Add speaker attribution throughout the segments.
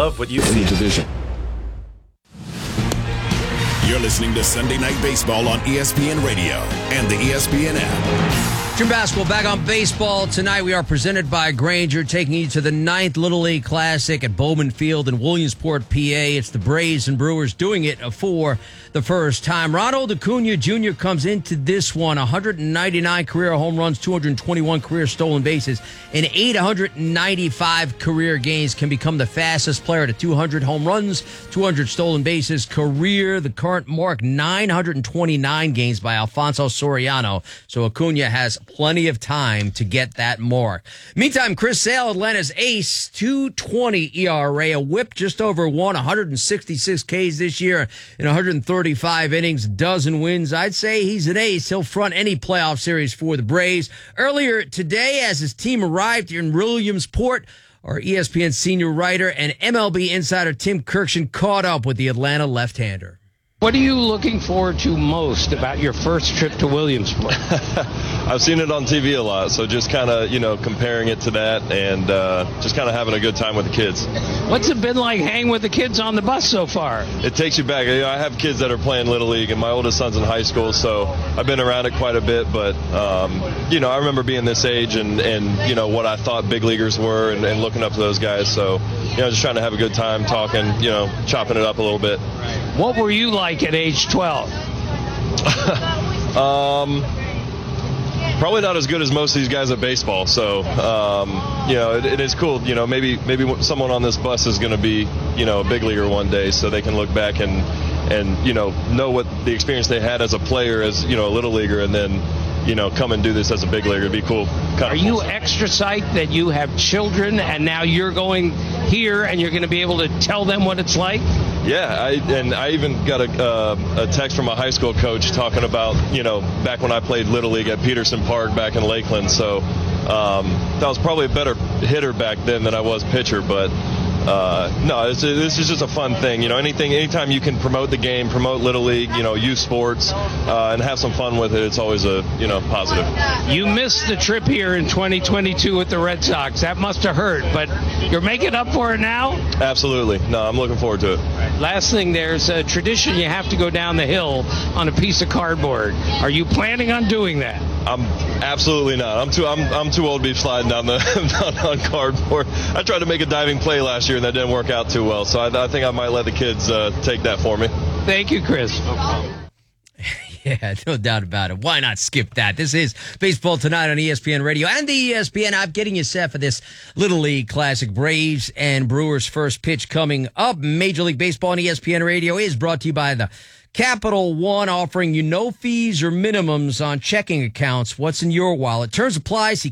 Speaker 1: love what you see.
Speaker 2: In the division.
Speaker 3: You're listening to Sunday Night Baseball on ESPN Radio and the ESPN app.
Speaker 4: Jim Basketball back on baseball tonight. We are presented by Grainger, taking you to the 9th Little League Classic at Bowman Field in Williamsport, PA. It's the Braves and Brewers doing it for the first time. Ronald Acuna Jr. comes into this one, 199 career home runs, 221 career stolen bases, and 895 career games. Can become the fastest player to 200 home runs, 200 stolen bases career. The current mark, 929 games by Alfonso Soriano. So Acuna has plenty of time to get that mark. Meantime, Chris Sale, Atlanta's ace, 2.20 ERA, a whip just over 166 Ks this year in 135 innings, dozen wins. I'd say he's an ace. He'll front any playoff series for the Braves. Earlier today, as his team arrived here in Williamsport, our ESPN senior writer and MLB insider Tim Kirkshin caught up with the Atlanta left-hander.
Speaker 5: What are you looking forward to most about your first trip to Williamsport?
Speaker 6: I've seen it on TV a lot, so just kind of, comparing it to that and just kind of having a good time with the kids.
Speaker 5: What's it been like hanging with the kids on the bus so far?
Speaker 6: It takes you back. I have kids that are playing Little League, and my oldest son's in high school, so I've been around it quite a bit. But, I remember being this age and what I thought big leaguers were and looking up to those guys. So, just trying to have a good time talking, chopping it up a little bit.
Speaker 5: What were you like at age 12?
Speaker 6: Probably not as good as most of these guys at baseball. So, it is cool. Maybe someone on this bus is going to be, a big leaguer one day, so they can look back and know what the experience they had as a player, as, a little leaguer, and then, come and do this as a big leaguer. It'd be cool.
Speaker 5: Are you extra psyched that you have children and now you're going here and you're going to be able to tell them what it's like?
Speaker 6: Yeah, I even got a text from a high school coach talking about, back when I played Little League at Peterson Park back in Lakeland. So I was probably a better hitter back then than I was pitcher, but no, this is just a fun thing. Anytime you can promote the game, promote Little League, youth sports, and have some fun with it, it's always a, positive.
Speaker 5: You missed the trip here in 2022 with the Red Sox. That must have hurt, but you're making up for it now? Absolutely. No, I'm looking forward to it. Last thing, there's a tradition you have to go down the hill on a piece of cardboard. Are you planning on doing that?
Speaker 6: I'm absolutely not. I'm too old to be sliding down on cardboard. I tried to make a diving play last year and that didn't work out too well. So I think I might let the kids take that for me.
Speaker 5: Thank you, Chris.
Speaker 6: No problem.
Speaker 4: Yeah, no doubt about it. Why not skip that? This is Baseball Tonight on ESPN Radio and the ESPN app, getting you set for this Little League Classic. Braves and Brewers first pitch coming up. Major League Baseball on ESPN Radio is brought to you by the Capital One, offering you no fees or minimums on checking accounts. What's in your wallet? Terms apply. See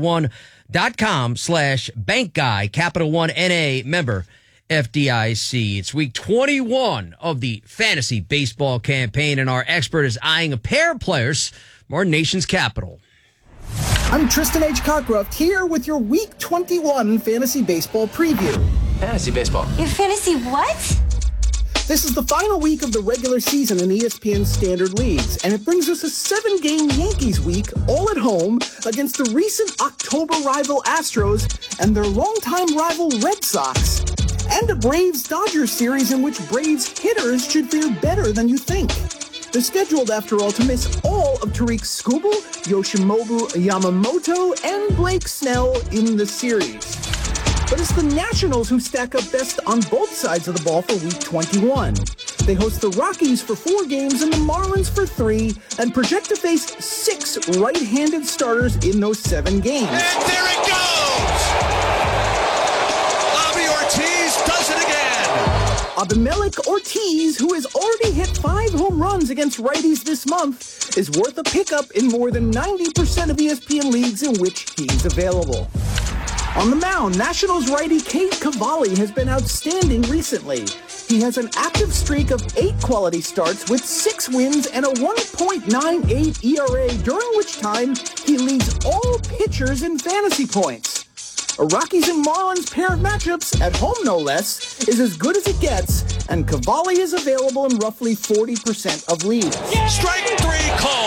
Speaker 4: CapitalOne.com/bankguy. Capital One NA, member FDIC. It's week 21 of the fantasy baseball campaign, and our expert is eyeing a pair of players from our nation's capital.
Speaker 7: I'm Tristan H. Cockcroft here with your week 21 fantasy baseball preview.
Speaker 1: Fantasy baseball.
Speaker 8: Your fantasy what?
Speaker 7: This is the final week of the regular season in ESPN Standard Leagues, and it brings us a 7-game Yankees week, all at home, against the recent October rival Astros and their longtime rival Red Sox, and a Braves-Dodgers series in which Braves hitters should fare better than you think. They're scheduled, after all, to miss all of Tariq Skubal, Yoshimobu Yamamoto, and Blake Snell in the series. But it's the Nationals who stack up best on both sides of the ball for Week 21. They host the Rockies for 4 games and the Marlins for 3, and project to face 6 right-handed starters in those 7 games.
Speaker 9: And there it goes! Bobby Ortiz does it again!
Speaker 7: Abimelec Ortiz, who has already hit 5 home runs against righties this month, is worth a pickup in more than 90% of ESPN leagues in which he's available. On the mound, Nationals righty Cade Cavalli has been outstanding recently. He has an active streak of 8 quality starts with 6 wins and a 1.98 ERA, during which time he leads all pitchers in fantasy points. A Rockies and Marlins pair of matchups, at home no less, is as good as it gets, and Cavalli is available in roughly 40% of leagues.
Speaker 9: Strike 3 called over the outside.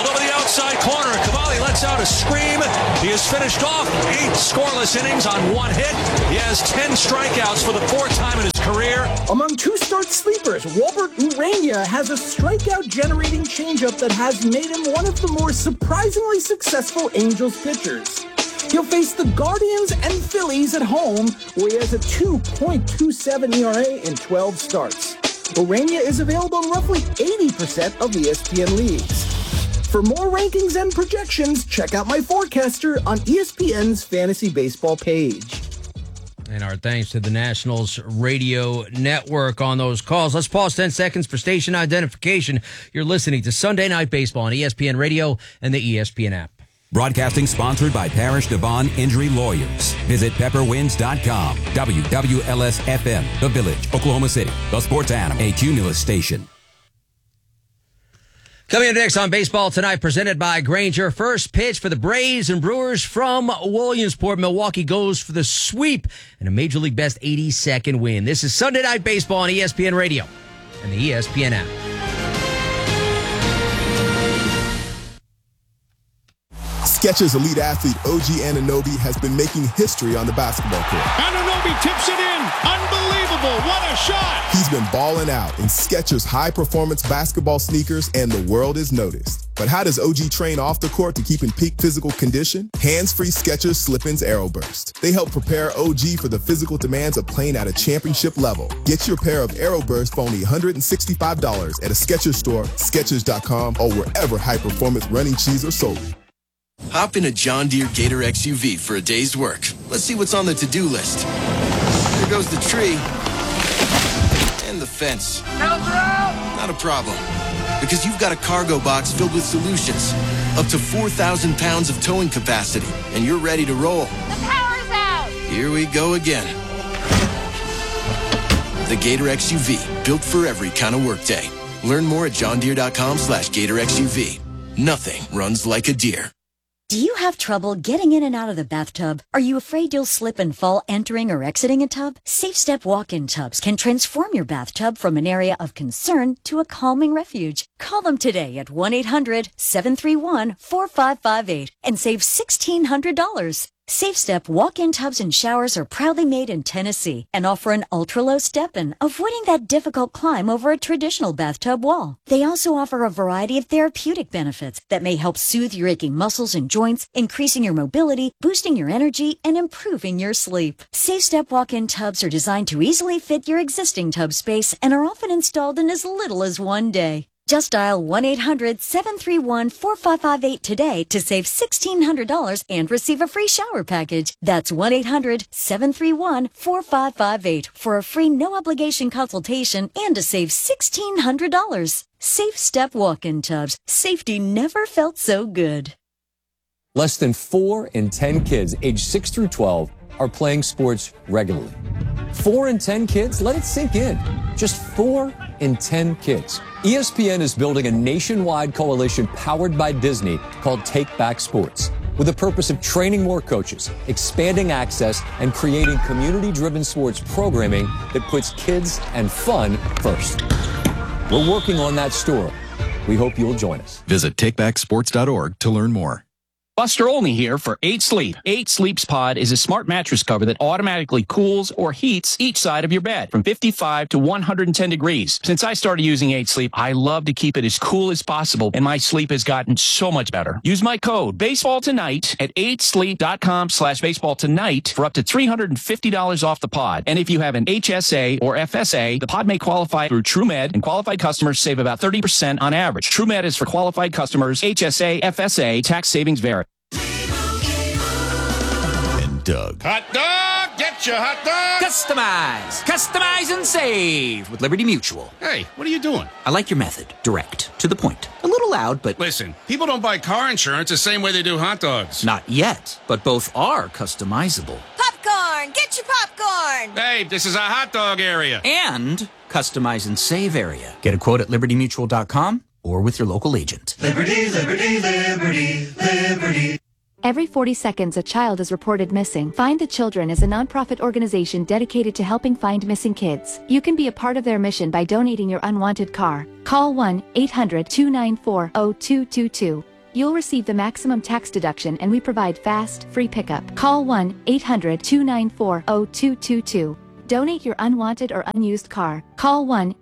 Speaker 9: outside corner. Cavalli lets out a scream. He has finished off 8 scoreless innings on 1 hit. He has 10 strikeouts for the 4th time in his career.
Speaker 7: Among 2-start sleepers, Walbert Urania has a strikeout-generating changeup that has made him one of the more surprisingly successful Angels pitchers. He'll face the Guardians and Phillies at home, where he has a 2.27 ERA in 12 starts. Urania is available in roughly 80% of ESPN leagues. For more rankings and projections, check out my forecaster on ESPN's Fantasy Baseball page.
Speaker 4: And our thanks to the Nationals Radio Network on those calls. Let's pause 10 seconds for station identification. You're listening to Sunday Night Baseball on ESPN Radio and the ESPN app.
Speaker 1: Broadcasting sponsored by Parrish Devon Injury Lawyers. Visit pepperwinds.com. WWLS-FM, The Village, Oklahoma City. The Sports Animal, a Cumulus station.
Speaker 4: Coming up next on Baseball Tonight, presented by Grainger. First pitch for the Braves and Brewers from Williamsport. Milwaukee goes for the sweep and a Major League Best 82nd win. This is Sunday Night Baseball on ESPN Radio and the ESPN app.
Speaker 2: Skechers elite athlete OG Anunoby has been making history on the basketball court.
Speaker 8: Anunoby tips it in. Unbelievable. What a shot.
Speaker 2: He's been balling out in Skechers high-performance basketball sneakers, and the world has noticed. But how does OG train off the court to keep in peak physical condition? Hands-free Skechers Slip-ins Aeroburst. They help prepare OG for the physical demands of playing at a championship level. Get your pair of Aeroburst for only $165 at a Skechers store, Skechers.com, or wherever high-performance running shoes are sold.
Speaker 10: Hop in a John Deere Gator XUV for a day's work. Let's see what's on the to-do list. There goes the tree. And the fence. Not a problem. Because you've got a cargo box filled with solutions. Up to 4,000 pounds of towing capacity. And you're ready to roll.
Speaker 11: The power's out!
Speaker 10: Here we go again. The Gator XUV. Built for every kind of workday. Learn more at johndeere.com/Gator XUV. Nothing runs like a deer.
Speaker 12: Do you have trouble getting in and out of the bathtub? Are you afraid you'll slip and fall entering or exiting a tub? Safe Step walk-in tubs can transform your bathtub from an area of concern to a calming refuge. Call them today at 1-800-731-4558 and save $1,600. Safe Step walk-in tubs and showers are proudly made in Tennessee and offer an ultra-low step-in, avoiding that difficult climb over a traditional bathtub wall. They also offer a variety of therapeutic benefits that may help soothe your aching muscles and joints, increasing your mobility, boosting your energy, and improving your sleep. Safe Step walk-in tubs are designed to easily fit your existing tub space and are often installed in as little as 1 day. Just dial 1-800-731-4558 today to save $1,600 and receive a free shower package. That's 1-800-731-4558 for a free no-obligation consultation and to save $1,600. Safe Step walk-in tubs. Safety never felt so good.
Speaker 13: Less than 4 in 10 kids aged 6 through 12 are playing sports regularly. 4 in 10 kids? Let it sink in. Just 4 in 10 kids. ESPN is building a nationwide coalition powered by Disney called Take Back Sports, with the purpose of training more coaches, expanding access, and creating community-driven sports programming that puts kids and fun first. We're working on that story. We hope you'll join us.
Speaker 14: Visit takebacksports.org to learn more.
Speaker 15: Buster Olney here for 8 Sleep. 8 Sleep's Pod is a smart mattress cover that automatically cools or heats each side of your bed from 55 to 110 degrees. Since I started using 8 Sleep, I love to keep it as cool as possible, and my sleep has gotten so much better. Use my code BASEBALLTONIGHT at 8sleep.com/baseballtonight for up to $350 off the pod. And if you have an HSA or FSA, the pod may qualify through TrueMed, and qualified customers save about 30% on average. TrueMed is for qualified customers. HSA, FSA, tax savings vary.
Speaker 14: Doug.
Speaker 9: Hot dog! Get your hot dog!
Speaker 16: Customize and save with Liberty Mutual.
Speaker 9: Hey, what are you doing?
Speaker 16: I like your method. Direct. To the point. A little loud, but...
Speaker 9: Listen, people don't buy car insurance the same way they do hot dogs.
Speaker 16: Not yet, but both are customizable.
Speaker 11: Popcorn! Get your popcorn!
Speaker 9: Hey, this is a hot dog area.
Speaker 16: And customize and save area. Get a quote at libertymutual.com or with your local agent.
Speaker 17: Liberty, liberty, liberty, liberty.
Speaker 18: Every 40 seconds, a child is reported missing. Find the Children is a nonprofit organization dedicated to helping find missing kids. You can be a part of their mission by donating your unwanted car. Call 1-800-294-0222. You'll receive the maximum tax deduction, and we provide fast, free pickup. Call 1-800-294-0222. Donate your unwanted or unused car. Call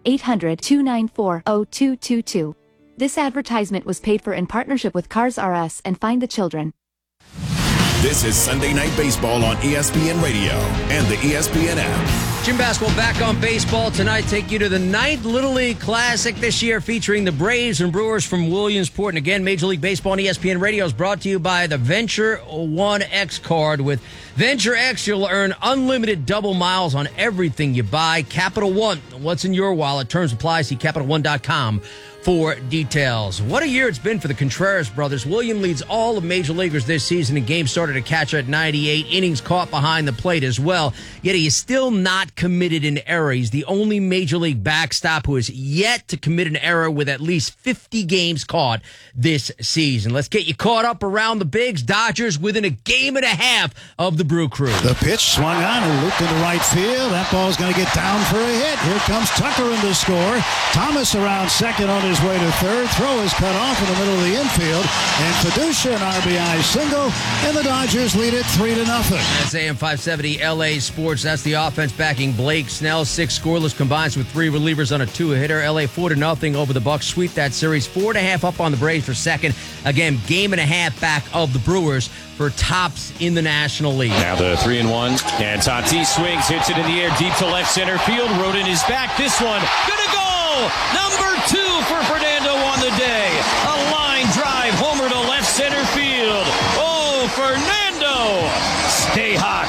Speaker 18: 1-800-294-0222. This advertisement was paid for in partnership with Cars R Us and Find the Children.
Speaker 3: This is Sunday Night Baseball on ESPN Radio and the ESPN app.
Speaker 4: Gym basketball back on baseball tonight. Take you to the 9th Little League Classic this year, featuring the Braves and Brewers from Williamsport. And again, Major League Baseball on ESPN Radio is brought to you by the Venture One X card. With Venture X, you'll earn unlimited double miles on everything you buy. Capital One, what's in your wallet? Terms apply. See CapitalOne.com for details. What a year it's been for the Contreras brothers. William leads all of major leaguers this season in games started to catch at 98, innings caught behind the plate as well. Yet he is still not committed an error. He's the only major league backstop who has yet to commit an error with at least 50 games caught this season. Let's get you caught up around the bigs. Dodgers within a game and a half of the Brew Crew.
Speaker 8: The pitch swung on and looped into right field. That ball's going to get down for a hit. Here comes Tucker in to score. Thomas around second on his way to third. Throw is cut off in the middle of the infield. And Fiducia, an RBI single. And the Dodgers lead it 3-0.
Speaker 4: That's AM 570 LA Sports. That's the offense backing Blake Snell. 6 scoreless combines with 3 relievers on a 2-hitter. LA 4-0 over the Bucks. Sweep that series. 4.5 up on the Braves for second. Again, game and a half back of the Brewers for tops in the National League.
Speaker 19: Now the 3-1. And Tatis swings, hits it in the air deep to left center field. Rodin is back. This one gonna go! Number 2 for Fernando on the day. A line drive homer to left center field. Oh, Fernando! Stay hot.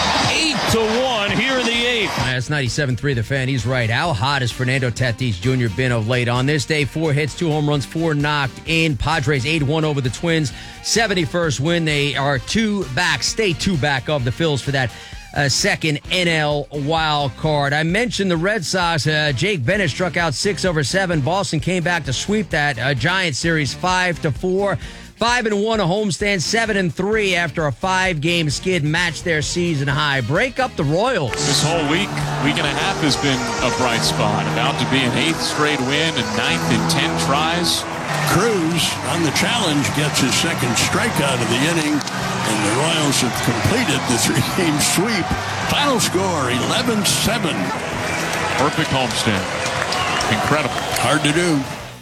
Speaker 19: 8-1 here in the 8th.
Speaker 4: That's 97.3 The Fan. He's right. How hot has Fernando Tatis Jr. been of late? On this day, 4 hits, 2 home runs, 4 knocked in. Padres 8-1 over the Twins. 71st win. They are 2 back, stay 2 back of the Phils for that second NL wild card. I mentioned the Red Sox. Jake Bennett struck out 6 over 7. Boston came back to sweep that Giants series 5-4. 5-1 a homestand, 7-3 after a 5-game skid matched their season high. Break up the Royals.
Speaker 20: This whole week and a half has been a bright spot. About to be an 8th straight win and 9th in 10 tries.
Speaker 21: Cruz on the challenge gets his second strikeout of the inning, and the Royals have completed the 3-game sweep. Final score 11-7.
Speaker 20: Perfect homestand. Incredible.
Speaker 21: Hard to do.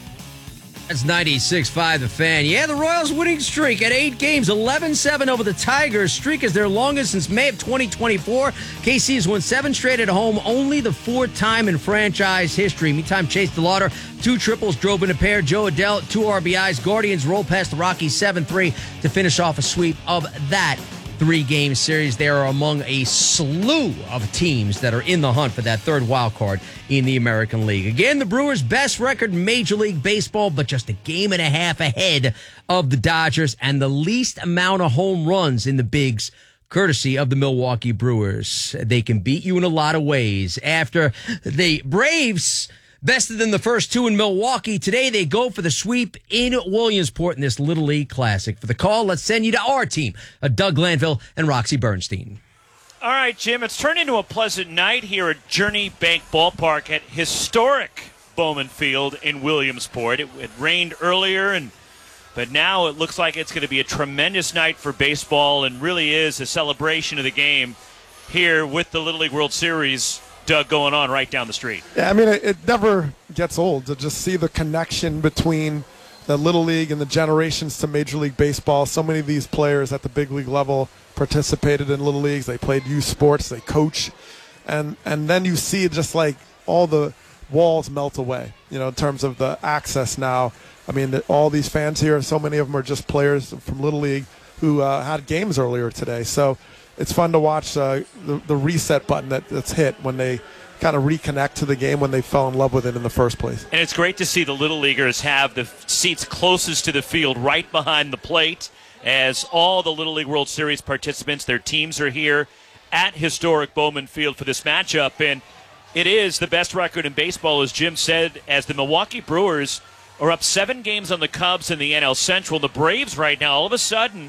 Speaker 4: That's 96.5 The Fan. Yeah, the Royals winning streak at 8 games, 11-7 over the Tigers. Streak is their longest since May of 2024. KC has won 7 straight at home, only the 4th time in franchise history. Meantime, Chase DeLauder, 2 triples, drove in a pair. Joe Adell, 2 RBIs. Guardians roll past the Rockies 7-3 to finish off a sweep of that 3-game series. They are among a slew of teams that are in the hunt for that 3rd wild card in the American League. Again, the Brewers' best record in Major League Baseball, but just a game and a half ahead of the Dodgers, and the least amount of home runs in the bigs, courtesy of the Milwaukee Brewers. They can beat you in a lot of ways. After the Braves bested them the first 2 in Milwaukee, today they go for the sweep in Williamsport in this Little League Classic. For the call, let's send you to our team, Doug Glanville and Roxy Bernstein.
Speaker 22: All right, Jim, it's turned into a pleasant night here at Journey Bank Ballpark at historic Bowman Field in Williamsport. It rained earlier, but now it looks like it's going to be a tremendous night for baseball, and really is a celebration of the game here with the Little League World Series, Doug, going on right down the street.
Speaker 23: Yeah, I mean, it never gets old to just see the connection between the Little League and the generations to Major League Baseball. So many of these players at the big league level participated in Little Leagues. They played youth sports. They coach. And then you see just like all the walls melt away, in terms of the access now. I mean, all these fans here, so many of them are just players from Little League who had games earlier today. So it's fun to watch the reset button that's hit when they kind of reconnect to the game when they fell in love with it in the first place.
Speaker 22: And it's great to see the Little Leaguers have the seats closest to the field right behind the plate, as all the Little League World Series participants, their teams are here at historic Bowman Field for this matchup. And it is the best record in baseball, as Jim said, as the Milwaukee Brewers are up 7 games on the Cubs in the NL Central. The Braves right now, all of a sudden,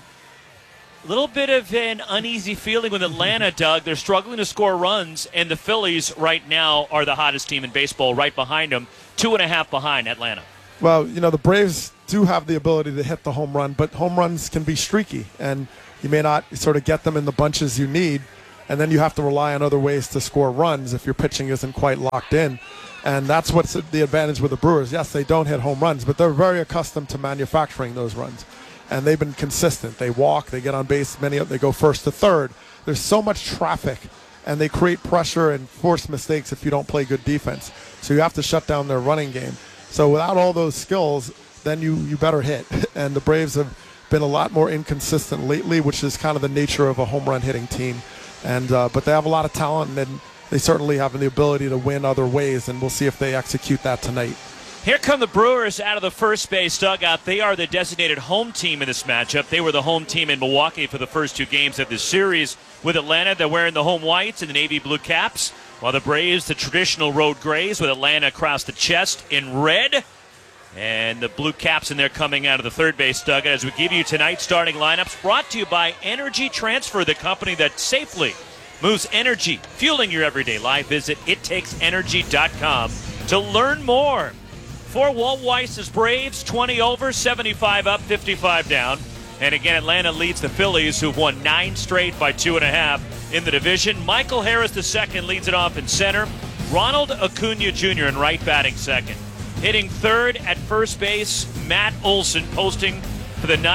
Speaker 22: a little bit of an uneasy feeling with Atlanta, Doug. They're struggling to score runs, and the Phillies right now are the hottest team in baseball right behind them, 2.5 behind Atlanta.
Speaker 23: Well, the Braves do have the ability to hit the home run, but home runs can be streaky, and you may not sort of get them in the bunches you need, and then you have to rely on other ways to score runs if your pitching isn't quite locked in. And that's what's the advantage with the Brewers. Yes, they don't hit home runs, but they're very accustomed to manufacturing those runs. And they've been consistent. They walk, they get on base, they go first to third. There's so much traffic, and they create pressure and force mistakes if you don't play good defense. So you have to shut down their running game. So without all those skills, then you better hit. And the Braves have been a lot more inconsistent lately, which is kind of the nature of a home run hitting team. And but they have a lot of talent, and they certainly have the ability to win other ways, and we'll see if they execute that tonight.
Speaker 22: Here come the Brewers out of the first base dugout. They are the designated home team in this matchup. They were the home team in Milwaukee for the first 2 games of this series. With Atlanta, they're wearing the home whites and the navy blue caps, while the Braves, the traditional road grays, with Atlanta across the chest in red. And the blue caps in there coming out of the third base dugout as we give you tonight's starting lineups, brought to you by Energy Transfer, the company that safely moves energy, fueling your everyday life. Visit ittakes.energy.com to learn more. For Walt Weiss's Braves, 20 over, 75 up, 55 down. And again, Atlanta leads the Phillies, who've won 9 straight by 2.5 in the division. Michael Harris II leads it off in center. Ronald Acuna Jr. in right, batting second. Hitting third at first base, Matt Olson, posting for the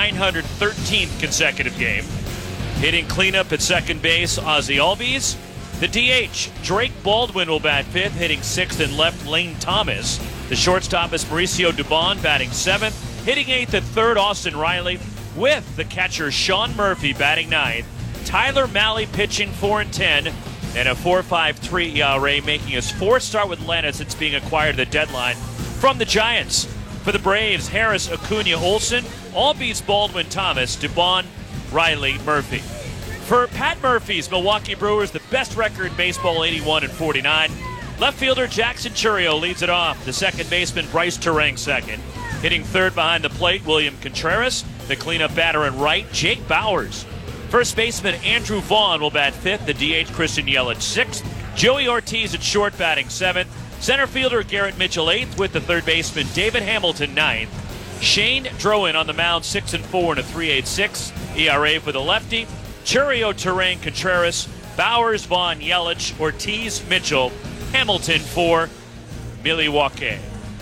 Speaker 22: 913th consecutive game. Hitting cleanup at second base, Ozzie Albies. The DH, Drake Baldwin, will bat fifth, hitting sixth and left, Lane Thomas. The shortstop is Mauricio Dubon, batting seventh. Hitting eighth and third, Austin Riley, with the catcher Sean Murphy batting ninth. Tyler Mahle pitching 4-10, and a 4.53 ERA, making his 4th start with Atlanta since being acquired at the deadline from the Giants. For the Braves, Harris, Acuna, Olson, Albies, Baldwin, Thomas, Dubon, Riley, Murphy. For Pat Murphy's Milwaukee Brewers, the best record in baseball, 81-49. Left fielder Jackson Chourio leads it off. The second baseman Bryce Turang second. Hitting third behind the plate, William Contreras. The cleanup batter in right, Jake Bowers. First baseman Andrew Vaughn will bat fifth. The DH Christian Yelich sixth. Joey Ortiz at short, batting seventh. Center fielder Garrett Mitchell eighth, with the third baseman David Hamilton ninth. Shane Drowan on the mound, 6-4 and a 3.86 ERA for the lefty. Chourio, Turang, Contreras, Bowers, Vaughn, Yelich, Ortiz, Mitchell, Hamilton for Milwaukee.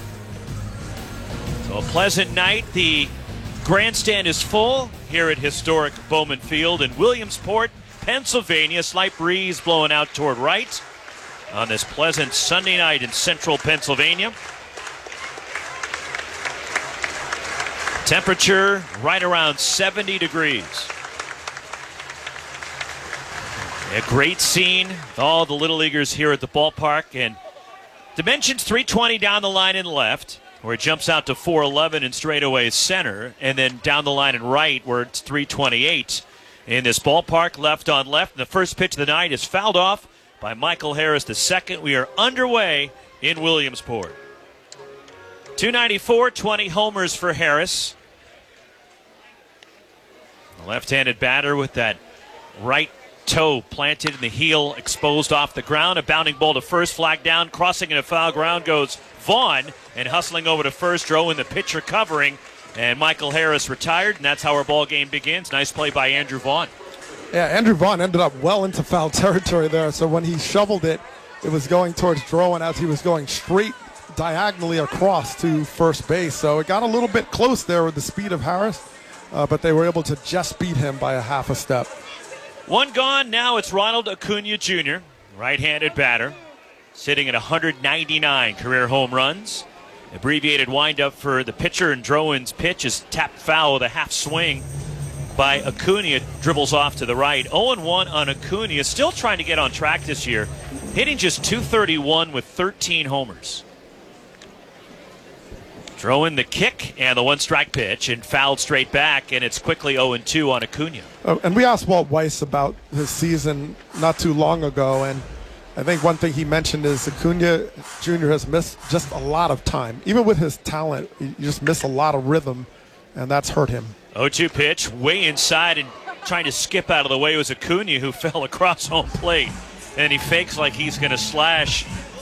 Speaker 22: So a pleasant night. The grandstand is full here at historic Bowman Field in Williamsport, Pennsylvania. Slight breeze blowing out toward right on this pleasant Sunday night in central Pennsylvania. Temperature right around 70 degrees. A great scene. All the Little Leaguers here at the ballpark. And dimensions 320 down the line in left, where it jumps out to 411 in straightaway center. And then down the line in right, where it's 328 in this ballpark, left on left. And the first pitch of the night is fouled off by Michael Harris II. We are underway in Williamsport. 294, 20 homers for Harris. The left-handed batter with that right toe planted and the heel exposed off the ground. A bounding ball to first, flag down, crossing into foul ground goes Vaughn, and hustling over to first, Drowan the pitcher covering, and Michael Harris retired, and that's how our ball game begins. Nice play by Andrew Vaughn.
Speaker 23: Yeah, Andrew Vaughn ended up well into foul territory there, so when he shoveled it, it was going towards Drowan as he was going straight diagonally across to first base, so it got a little bit close there with the speed of Harris, but they were able to just beat him by a half a step.
Speaker 22: One gone. Now it's Ronald Acuna Jr., right-handed batter, sitting at 199 career home runs. Abbreviated windup for the pitcher, and Drowan's pitch is tapped foul with a half swing by Acuna. Dribbles off to the right. 0-1 on Acuna. Still trying to get on track this year. Hitting just .231 with 13 homers. Drowan the kick and the one-strike pitch, and fouled straight back, and it's quickly 0-2 on Acuna.
Speaker 23: And we asked Walt Weiss about his season not too long ago, and I think one thing he mentioned is Acuna Jr. has missed just a lot of time. Even with his talent, he just missed a lot of rhythm, and that's hurt him.
Speaker 22: 0-2 pitch, way inside, and trying to skip out of the way was Acuna, who fell across home plate. And he fakes like he's going to slash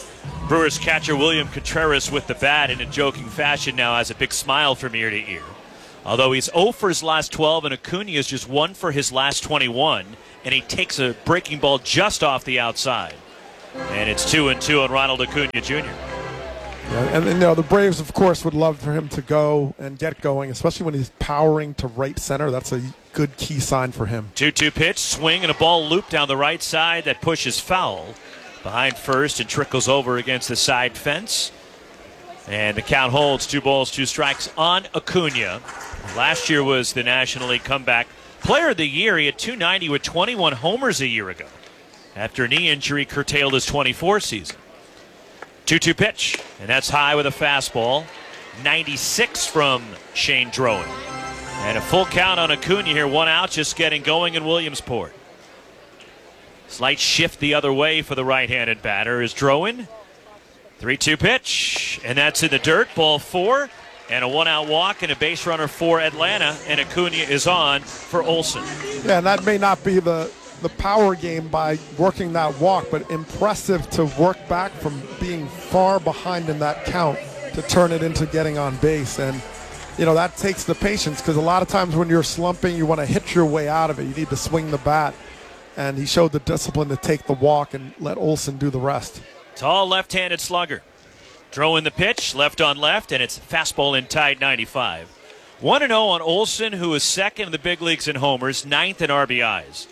Speaker 22: Brewers catcher William Contreras with the bat in a joking fashion now has a big smile from ear to ear. Although he's 0 for his last 12 and Acuna is just 1 for his last 21, and he takes a breaking ball just off the outside. And it's 2-2 on Ronald Acuna Jr.
Speaker 23: Yeah, and the Braves, of course, would love for him to go and get going, especially when he's powering to right center. That's a good key sign for him.
Speaker 22: 2-2 pitch, swing, and a ball loop down the right side that pushes foul behind first and trickles over against the side fence. And the count holds 2 balls, 2 strikes on Acuna. Last year was the National League Comeback Player of the Year. He had .290 with 21 homers a year ago after a knee injury curtailed his 24 season. 2-2 pitch, and that's high with a fastball. 96 from Shane Drowan. And a full count on Acuna here, 1 out, just getting going in Williamsport. Slight shift the other way for the right-handed batter is Drowan. 3-2 pitch, and that's in the dirt. Ball 4, and a 1-out walk and a base runner for Atlanta, and Acuna is on for Olsen.
Speaker 23: Yeah, and that may not be the power game by working that walk, but impressive to work back from being far behind in that count to turn it into getting on base. And, that takes the patience, because a lot of times when you're slumping, you want to hit your way out of it. You need to swing the bat. And he showed the discipline to take the walk and let Olsen do the rest.
Speaker 22: Tall left-handed slugger. Throwing the pitch, left on left, and it's fastball in tight 95. 1-0 on Olsen, who is second in the big leagues in homers, 9th in RBIs.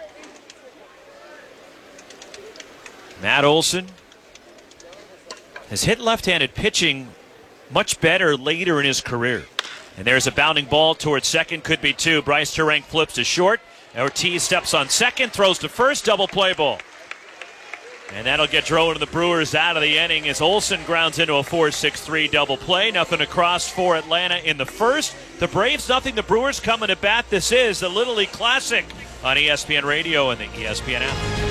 Speaker 22: Matt Olsen has hit left-handed pitching much better later in his career. And there's a bounding ball towards second, could be 2. Bryce Terang flips to short. Ortiz steps on second, throws to first, double play ball. And that'll get Drowan and the Brewers out of the inning as Olsen grounds into a 4-6-3 double play. Nothing across for Atlanta in the first. The Braves, nothing. The Brewers coming to bat. This is the Little League Classic on ESPN Radio and the ESPN app.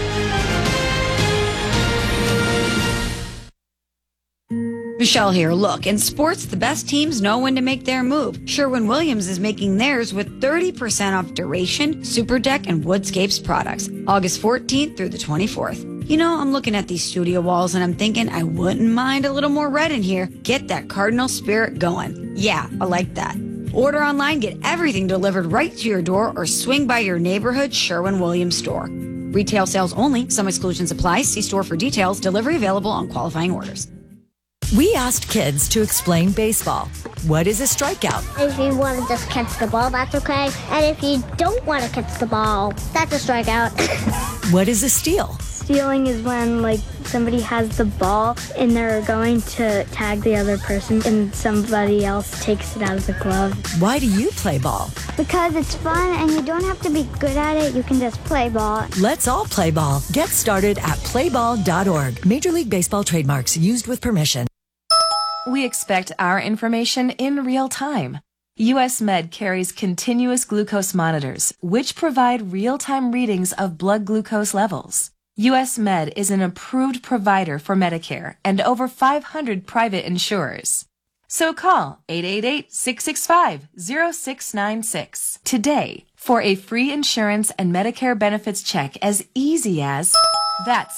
Speaker 5: Michelle here. Look, in sports, the best teams know when to make their move. Sherwin-Williams is making theirs with 30% off Duration, Super Deck, and Woodscapes products. August 14th through the 24th. I'm looking at these studio walls and I'm thinking I wouldn't mind a little more red in here. Get that Cardinal spirit going. Yeah, I like that. Order online, get everything delivered right to your door, or swing by your neighborhood Sherwin-Williams store. Retail sales only. Some exclusions apply. See store for details. Delivery available on qualifying orders.
Speaker 6: We asked kids to explain baseball. What is a strikeout?
Speaker 7: If you want to just catch the ball, that's okay. And if you don't want to catch the ball, that's a strikeout.
Speaker 6: What is a steal?
Speaker 24: Stealing is when, somebody has the ball and they're going to tag the other person and somebody else takes it out of the glove.
Speaker 6: Why do you play ball?
Speaker 24: Because it's fun and you don't have to be good at it. You can just play ball.
Speaker 6: Let's all play ball. Get started at playball.org. Major League Baseball trademarks used with permission.
Speaker 25: We expect our information in real time. US Med carries continuous glucose monitors, which provide real-time readings of blood glucose levels. US Med is an approved provider for Medicare and over 500 private insurers. So call 888-665-0696 today for a free insurance and Medicare benefits check as easy as... That's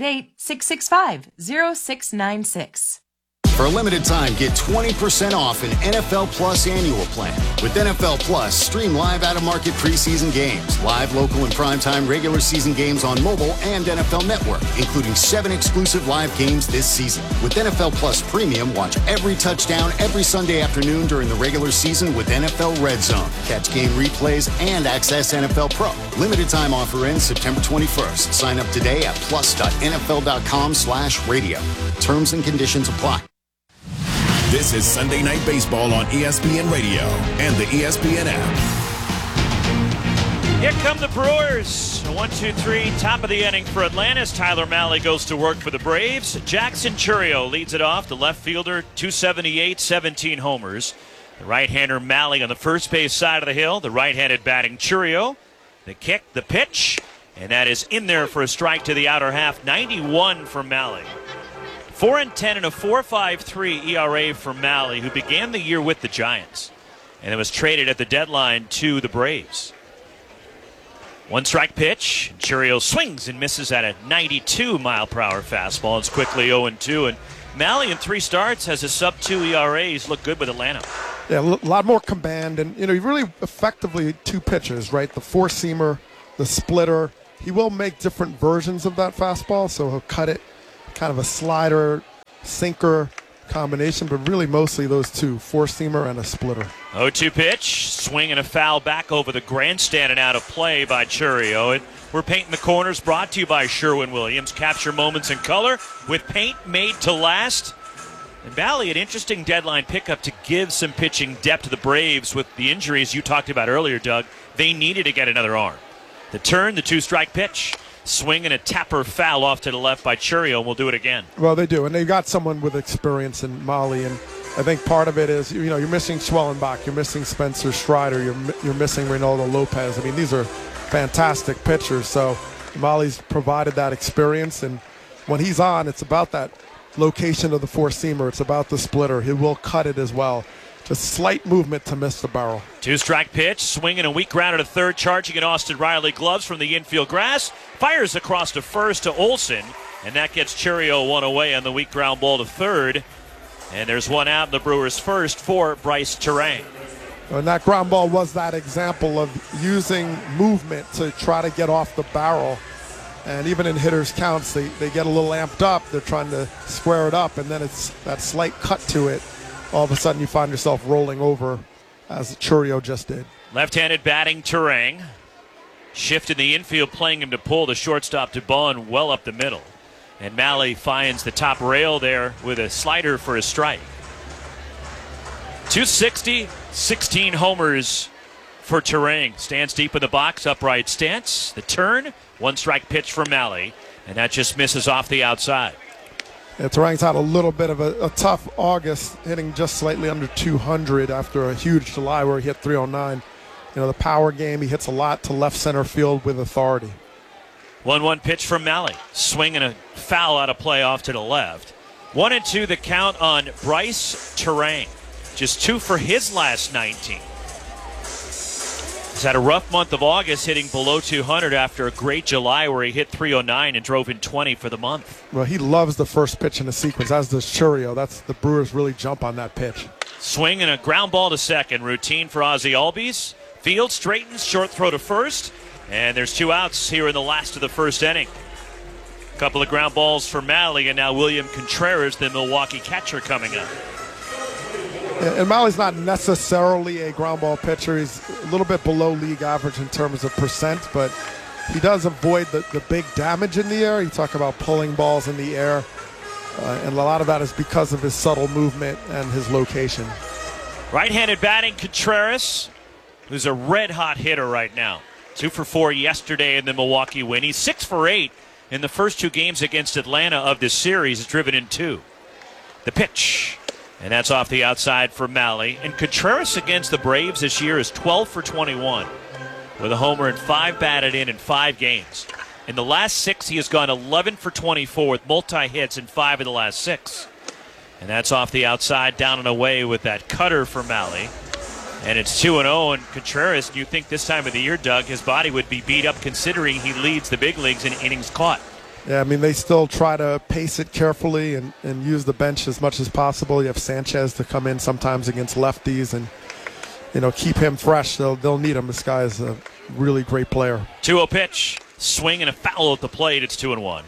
Speaker 25: 888-665-0696.
Speaker 26: For a limited time, get 20% off an NFL Plus annual plan. With NFL Plus, stream live out-of-market preseason games, live local and primetime regular season games on mobile and NFL Network, including 7 exclusive live games this season. With NFL Plus Premium, watch every touchdown every Sunday afternoon during the regular season with NFL Red Zone. Catch game replays and access NFL Pro. Limited time offer ends September 21st. Sign up today at plus.nfl.com/radio. Terms and conditions apply.
Speaker 3: This is Sunday Night Baseball on ESPN Radio and the ESPN app.
Speaker 22: Here come the Brewers. 1-2-3, top of the inning for Atlanta as Tyler Mahle goes to work for the Braves. Jackson Chourio leads it off, the left fielder, 278, 17 homers. The right-hander Mahle on the first base side of the hill. The right-handed batting Chourio. The kick, the pitch, and that is in there for a strike to the outer half. 91 for Mahle. 4-10 and a 4.53 ERA for Mahle, who began the year with the Giants and it was traded at the deadline to the Braves. One strike pitch. Chourio swings and misses at a 92-mile-per-hour fastball. It's quickly 0-2. And Mahle in 3 starts has a sub-2 ERA. He's looked good with Atlanta.
Speaker 23: Yeah, a lot more command. And, he really effectively 2 pitches, right? The four-seamer, the splitter. He will make different versions of that fastball, so he'll cut it, kind of a slider, sinker combination, but really mostly those 2, four-seamer and a splitter.
Speaker 22: 0-2 pitch, swing and a foul back over the grandstand and out of play by Chourio. And we're painting the corners, brought to you by Sherwin-Williams. Capture moments in color with paint made to last. And Mahle, an interesting deadline pickup to give some pitching depth to the Braves with the injuries you talked about earlier, Doug. They needed to get another arm. The turn, the 2-strike pitch. Swing and a tapper foul off to the left by Chourio, and we'll do it again.
Speaker 23: Well, they do, and they've got someone with experience in Mahle, and I think part of it is, you're missing Schwellenbach, you're missing Spencer Strider, you're missing Reynaldo Lopez. I mean, these are fantastic pitchers, so Mahle's provided that experience, and when he's on, it's about that location of the four-seamer. It's about the splitter. He will cut it as well. Just slight movement to miss the barrel.
Speaker 22: 2-strike pitch, swinging a weak ground at a third, charging at Austin Riley. Gloves from the infield grass, fires across to first to Olson, and that gets Chourio one away on the weak ground ball to third. And there's one out in the Brewers' first for Brice Turang.
Speaker 23: And that ground ball was that example of using movement to try to get off the barrel. And even in hitters' counts, they get a little amped up. They're trying to square it up, and then it's that slight cut to it. All of a sudden you find yourself rolling over, as Chourio just did.
Speaker 22: Left-handed batting Turang. Shift in the infield, playing him to pull the shortstop Dubon well up the middle. And Mahle finds the top rail there with a slider for a strike. 260, 16 homers for Turang. Stands deep in the box, upright stance. The turn, 1-strike pitch for Mahle, and that just misses off the outside.
Speaker 23: Yeah, Turang's had a little bit of a tough August, hitting just slightly under 200 after a huge July where he hit 309. The power game, he hits a lot to left center field with authority.
Speaker 22: 1-1 pitch from Mahle. Swing and a foul out of play off to the left. 1-2 the count on Brice Turang. Just 2 for his last 19. He's had a rough month of August, hitting below 200 after a great July where he hit 309 and drove in 20 for the month.
Speaker 23: Well, he loves the first pitch in the sequence, as does Chourio. That's the Brewers really jump on that pitch.
Speaker 22: Swing and a ground ball to second. Routine for Ozzie Albies. Field straightens, short throw to first. And there's 2 outs here in the last of the first inning. A couple of ground balls for Mahle, and now William Contreras, the Milwaukee catcher, coming up.
Speaker 23: And Mahle's not necessarily a ground ball pitcher. He's a little bit below league average in terms of percent, but he does avoid the big damage in the air. You talk about pulling balls in the air, and a lot of that is because of his subtle movement and his location.
Speaker 22: Right-handed batting Contreras, who's a red-hot hitter right now. 2 for 4 yesterday in the Milwaukee win. He's 6 for 8 in the first 2 games against Atlanta of this series. He's driven in 2. The pitch. And that's off the outside for Mahle. And Contreras against the Braves this year is 12 for 21 with a homer and 5 batted in 5 games. In the last 6, he has gone 11 for 24 with multi-hits in 5 of the last 6. And that's off the outside, down and away with that cutter for Mahle. And it's 2-0, and Contreras, you think this time of the year, Doug, his body would be beat up considering he leads the big leagues in innings caught.
Speaker 23: Yeah, I mean, they still try to pace it carefully and use the bench as much as possible. You have Sanchez to come in sometimes against lefties and, keep him fresh. They'll need him. This guy is a really great player.
Speaker 22: 2-0 pitch. Swing and a foul at the plate. It's 2-1.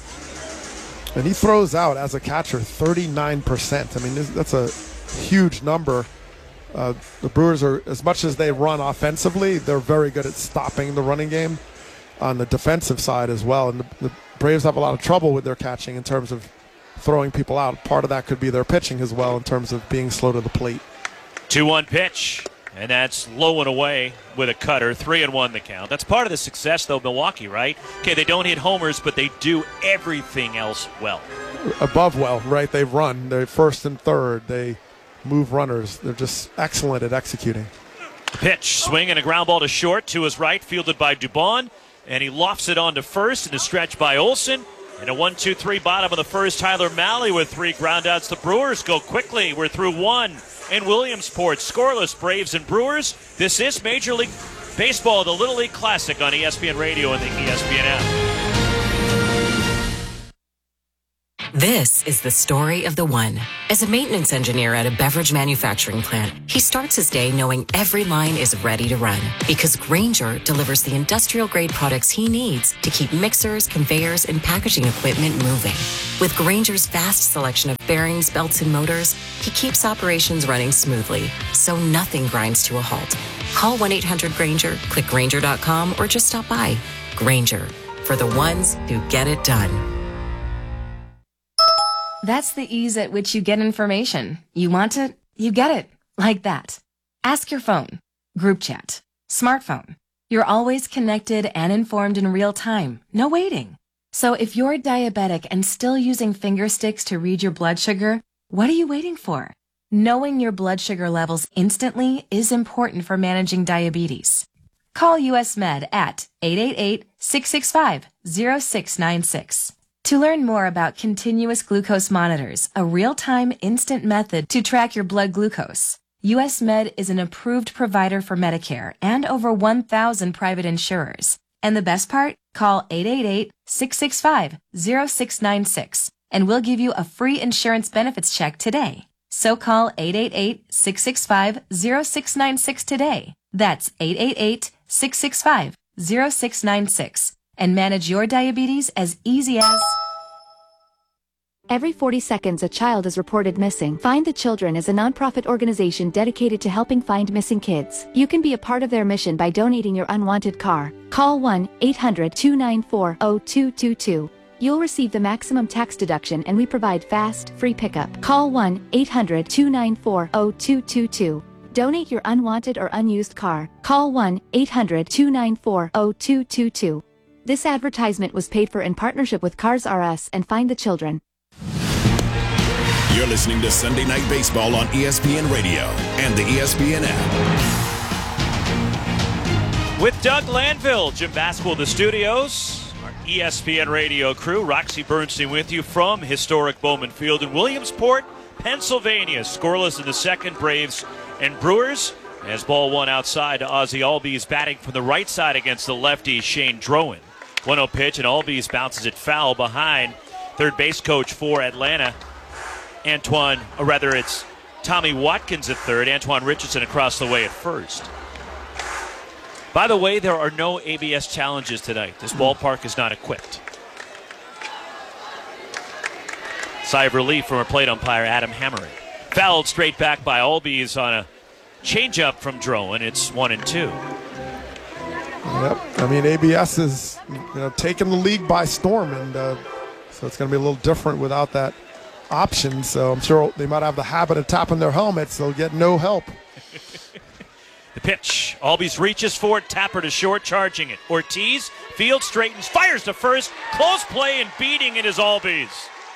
Speaker 23: And he throws out, as a catcher, 39%. I mean, that's a huge number. The Brewers are, as much as they run offensively, they're very good at stopping the running game on the defensive side as well. And the Braves have a lot of trouble with their catching in terms of throwing people out. Part of that could be their pitching as well in terms of being slow to the plate.
Speaker 22: 2-1 pitch, and that's low and away with a cutter. 3-1 the count. That's part of the success, though, Milwaukee, right? Okay, they don't hit homers, but they do everything else well.
Speaker 23: Above well, right? They run. They're first and third. They move runners. They're just excellent at executing.
Speaker 22: Pitch, swing and a ground ball to short to his right, fielded by Dubon. And he lofts it on to first in the stretch by Olson. And a 1-2-3 bottom of the first, Tyler Mahle with 3 groundouts. The Brewers go quickly. We're through 1 in Williamsport. Scoreless Braves and Brewers. This is Major League Baseball, the Little League Classic on ESPN Radio and the ESPN app.
Speaker 1: This is the story of the one. As a maintenance engineer at a beverage manufacturing plant, he starts his day knowing every line is ready to run because Grainger delivers the industrial-grade products he needs to keep mixers, conveyors, and packaging equipment moving. With Grainger's vast selection of bearings, belts, and motors, he keeps operations running smoothly, so nothing grinds to a halt. Call 1-800-GRAINGER, click Grainger.com, or just stop by. Grainger, for the ones who get it done.
Speaker 25: That's the ease at which you get information. You want it, you get it. Like that. Ask your phone. Group chat. Smartphone. You're always connected and informed in real time. No waiting. So if you're diabetic and still using finger sticks to read your blood sugar, what are you waiting for? Knowing your blood sugar levels instantly is important for managing diabetes. Call US Med at 888-665-0696. To learn more about continuous glucose monitors, a real-time instant method to track your blood glucose, US Med is an approved provider for Medicare and over 1,000 private insurers. And the best part? Call 888-665-0696 and we'll give you a free insurance benefits check today. So call 888-665-0696 today. That's 888-665-0696. And manage your diabetes as easy as...
Speaker 18: Every 40 seconds, a child is reported missing. Find the Children is a nonprofit organization dedicated to helping find missing kids. You can be a part of their mission by donating your unwanted car. Call 1-800-294-0222. You'll receive the maximum tax deduction and we provide fast, free pickup. Call 1-800-294-0222. Donate your unwanted or unused car. Call 1-800-294-0222. This advertisement was paid for in partnership with Cars R Us and Find the Children.
Speaker 3: You're listening to Sunday Night Baseball on ESPN Radio and the ESPN app.
Speaker 22: With Doug Landville, Jim Basketball in the studios, our ESPN Radio crew, Roxy Bernstein with you from historic Bowman Field in Williamsport, Pennsylvania. Scoreless in the second, Braves and Brewers. As ball one outside to Ozzie Albies batting from the right side against the lefty Shane Drowan. 1-0 pitch, and Albies bounces it foul behind third base coach for Atlanta. It's Tommy Watkins at third, Antoine Richardson across the way at first. By the way, there are no ABS challenges tonight. This ballpark is not equipped. Sigh of relief from our plate umpire, Adam Hammery. Fouled straight back by Albies on a changeup from Drowan. It's 1-2.
Speaker 23: Yep. I mean, ABS is taking the league by storm, and so it's going to be a little different without that option. So I'm sure they might have the habit of tapping their helmets. They'll get no help.
Speaker 22: The pitch. Albies reaches for it. Tapper to short, charging it. Ortiz, field straightens, fires to first. Close play and beating it is Albies.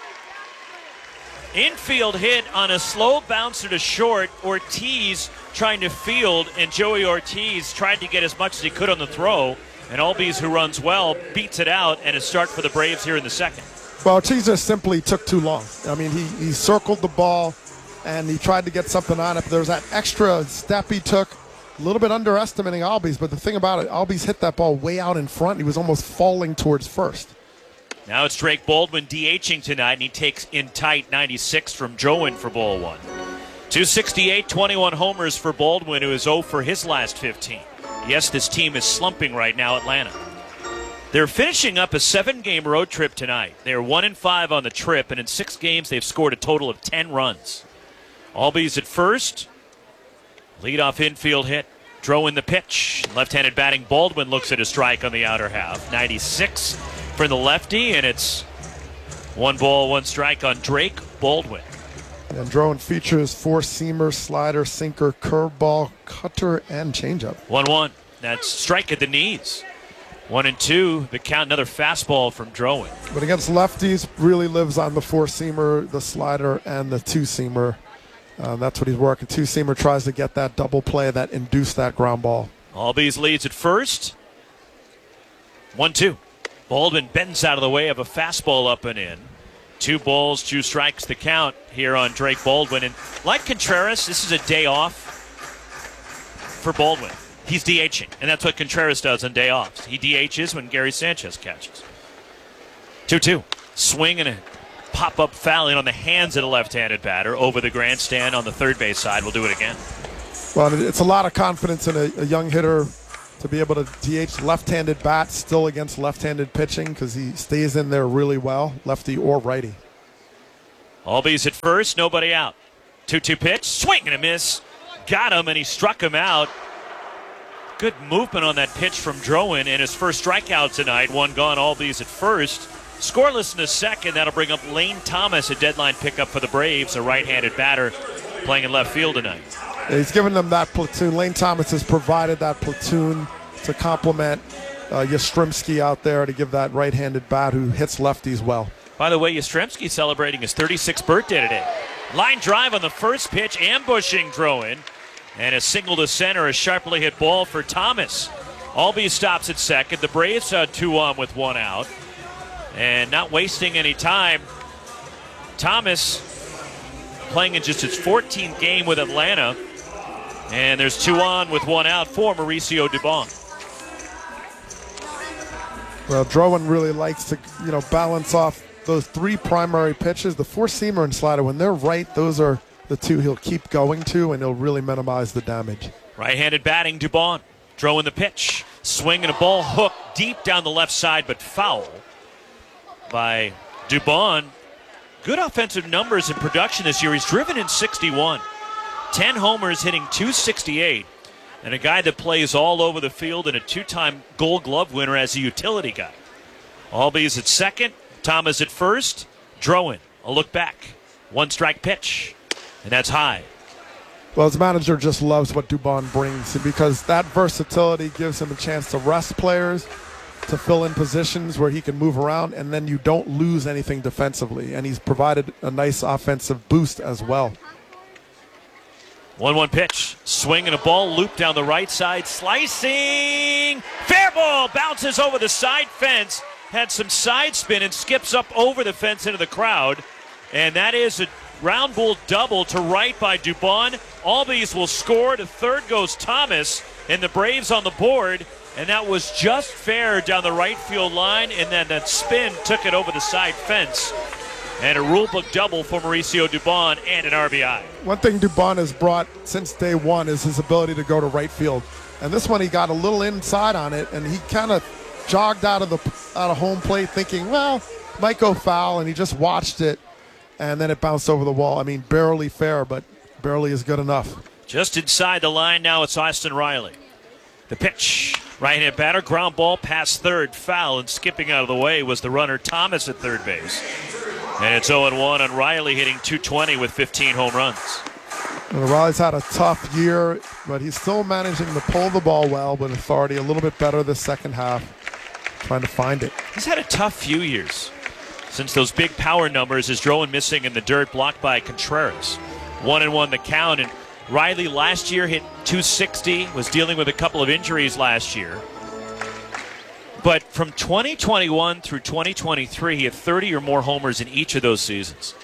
Speaker 22: Infield hit on a slow bouncer to short. Ortiz trying to field, and Joey Ortiz tried to get as much as he could on the throw. And Albies, who runs well, beats it out, and a start for the Braves here in the second.
Speaker 23: Well, Ortiz just simply took too long. I mean, he circled the ball, and he tried to get something on it. But there was that extra step he took, a little bit underestimating Albies. But the thing about it, Albies hit that ball way out in front. He was almost falling towards first.
Speaker 22: Now it's Drake Baldwin DHing tonight, and he takes in tight 96 from Drowan for ball one. 268, 21 homers for Baldwin, who is 0 for his last 15. Yes, this team is slumping right now, Atlanta. They're finishing up a 7-game road trip tonight. They're 1-5 on the trip, and in 6 games they've scored a total of 10 runs. Albies at first. Leadoff infield hit. Drowan the pitch. Left-handed batting Baldwin looks at a strike on the outer half. 96 for the lefty, and it's 1 ball, 1 strike on Drake Baldwin.
Speaker 23: And Drowan features 4-seamer, slider, sinker, curveball, cutter, and changeup.
Speaker 22: 1-1. That's strike at the knees. 1-2. The count, another fastball from Drowan.
Speaker 23: But against lefties, really lives on the 4-seamer, the slider, and the 2-seamer. That's what he's working. 2-seamer tries to get that double play that induced that ground ball.
Speaker 22: Albies leads at first. 1-2. Baldwin bends out of the way of a fastball up and in. 2 balls, 2 strikes the count here on Drake Baldwin. And like Contreras, this is a day off for Baldwin. he's DHing, and that's what Contreras does on day offs. He DHs when Gary Sanchez catches. 2-2. Swing and a pop-up foul in on the hands of the left-handed batter over the grandstand on the third base side. We'll do it again.
Speaker 23: Well, it's a lot of confidence in a young hitter to be able to DH left-handed bat still against left-handed pitching because he stays in there really well, lefty or righty.
Speaker 22: Albies at first, nobody out. 2-2 pitch, swing and a miss. Got him, and he struck him out. Good movement on that pitch from Drowan, and his first strikeout tonight. One gone, Albies at first. Scoreless in the second. That'll bring up Lane Thomas, a deadline pickup for the Braves, a right-handed batter playing in left field tonight.
Speaker 23: Yeah, he's given them that platoon. Lane Thomas has provided that platoon to complement Yastrzemski out there to give that right-handed bat who hits lefties well.
Speaker 22: By the way, Yastrzemski celebrating his 36th birthday today. Line drive on the first pitch, ambushing Drowan. And a single to center, a sharply hit ball for Thomas. Albies stops at second. The Braves 2 on with 1 out. And not wasting any time, Thomas playing in just his 14th game with Atlanta. And there's 2 on with 1 out for Mauricio Dubon.
Speaker 23: Well, Drowan really likes to, balance off those 3 primary pitches. The four-seamer and slider, when they're right, those are the 2 he'll keep going to, and he'll really minimize the damage.
Speaker 22: Right-handed batting, Dubon. Drowan the pitch. Swing and a ball hook deep down the left side, but foul by Dubon. Good offensive numbers in production this year. He's driven in 61. 10 homers, hitting .268. And a guy that plays all over the field and a 2-time Gold Glove winner as a utility guy. Albies at second. Thomas at first. Drowan, a look back. 1-strike pitch. And that's high.
Speaker 23: Well, his manager just loves what Dubon brings because that versatility gives him a chance to rest players, to fill in positions where he can move around, and then you don't lose anything defensively. And he's provided a nice offensive boost as well.
Speaker 22: 1-1 pitch. Swing and a ball looped down the right side. Slicing. Fair ball. Bounces over the side fence. Had some side spin and skips up over the fence into the crowd. And that is a round ball double to right by Dubon. Albies will score. To third goes Thomas. And the Braves on the board. And that was just fair down the right field line. And then that spin took it over the side fence. And a rulebook double for Mauricio Dubon and an RBI.
Speaker 23: One thing Dubon has brought since day one is his ability to go to right field. And this one he got a little inside on it, and he kind of jogged out of home plate thinking, well, might go foul, and he just watched it, and then it bounced over the wall. I mean, barely fair, but barely is good enough.
Speaker 22: Just inside the line now, it's Austin Riley. The pitch. Right-handed batter, ground ball past third, foul, and skipping out of the way was the runner Thomas at third base. And it's 0-1 on Riley hitting .220 with 15 home runs.
Speaker 23: Well, Riley's had a tough year, but he's still managing to pull the ball well with authority, a little bit better this second half, trying to find it.
Speaker 22: He's had a tough few years since those big power numbers is Drowan missing in the dirt, blocked by Contreras. 1-1 the count, and Riley last year hit .260, was dealing with a couple of injuries last year. But from 2021 through 2023, he had 30 or more homers in each of those seasons.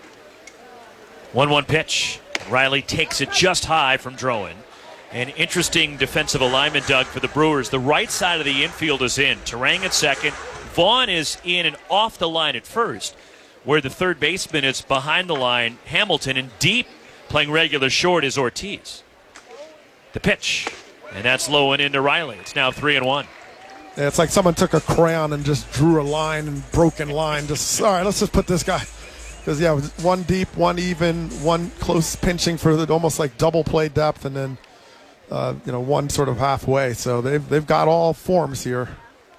Speaker 22: 1-1 pitch. Riley takes it just high from Drowan. An interesting defensive alignment, Doug, for the Brewers. The right side of the infield is in. Turang at second. Vaughn is in and off the line at first, where the third baseman is behind the line, Hamilton, and deep playing regular short is Ortiz. The pitch. And that's low and into Riley. It's now 3-1.
Speaker 23: Yeah, it's like someone took a crayon and just drew a line and broken line. Just, all right, let's just put this guy. Because, yeah, one deep, one even, one close pinching for almost like double play depth, and then, one sort of halfway. So they've got all forms here.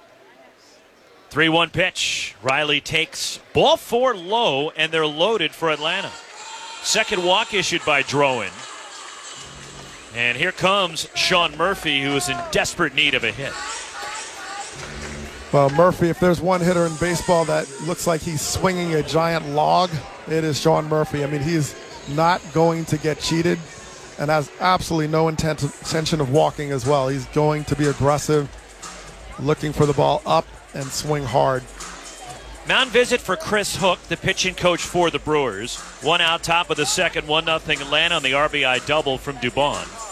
Speaker 22: 3-1 pitch. Riley takes ball 4 low, and they're loaded for Atlanta. Second walk issued by Drowan. And here comes Sean Murphy, who is in desperate need of a hit.
Speaker 23: Well, Murphy, if there's one hitter in baseball that looks like he's swinging a giant log, it is Sean Murphy. I mean, he's not going to get cheated and has absolutely no intention of walking as well. He's going to be aggressive, looking for the ball up and swing hard.
Speaker 22: Mound visit for Chris Hook, the pitching coach for the Brewers. 1 out, top of the second, 1-0 Atlanta on the RBI double from Dubon.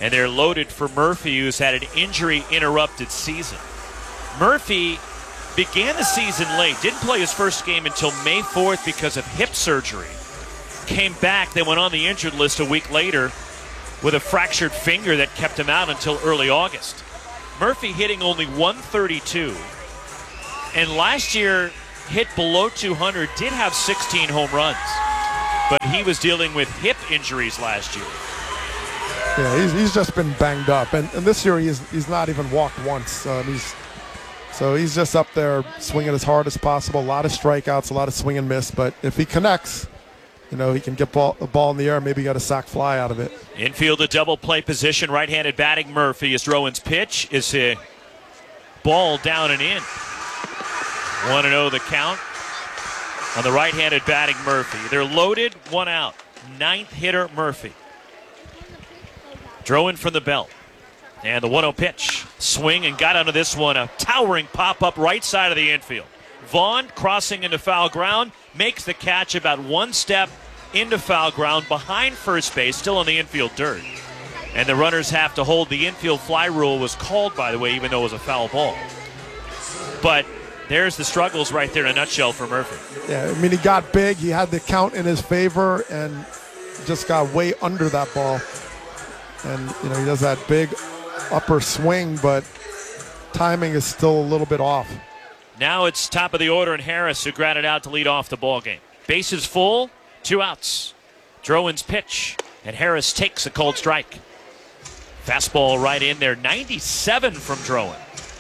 Speaker 22: and they're loaded for Murphy, who's had an injury-interrupted season. Murphy began the season late, didn't play his first game until May 4th because of hip surgery. Came back, then went on the injured list a week later with a fractured finger that kept him out until early August. Murphy hitting only .132, and last year hit below 200, did have 16 home runs, but he was dealing with hip injuries last year.
Speaker 23: Yeah, he's just been banged up, and this year he's not even walked once. He's just up there swinging as hard as possible. A lot of strikeouts, a lot of swing and miss. But if he connects, he can get the ball in the air. Maybe got a sac fly out of it.
Speaker 22: Infield, a double play position. Right-handed batting Murphy is Drowan's pitch. Is a ball down and in. 1-0 the count on the right-handed batting Murphy. They're loaded, one out. Ninth hitter Murphy. Drowan from the belt. And the 1-0 pitch. Swing and got onto this one. A towering pop-up right side of the infield. Vaughn crossing into foul ground. Makes the catch about one step into foul ground behind first base. Still in the infield dirt. And the runners have to hold. The infield fly rule was called, by the way, even though it was a foul ball. But there's the struggles right there in a nutshell for Murphy.
Speaker 23: Yeah, he got big. He had the count in his favor and just got way under that ball. And, he does that big upper swing, but timing is still a little bit off.
Speaker 22: Now it's top of the order, and Harris, who grounded out to lead off the ball game. Bases full, 2 outs. Drowan's pitch, and Harris takes a cold strike. Fastball right in there, 97 from Drowan.